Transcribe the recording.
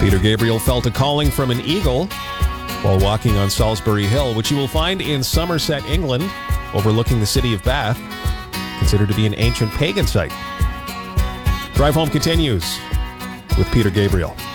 Peter Gabriel felt a calling from an eagle while walking on Salisbury Hill, which you will find in Somerset, England, overlooking the city of Bath, considered to be an ancient pagan site. Drive Home continues with Peter Gabriel.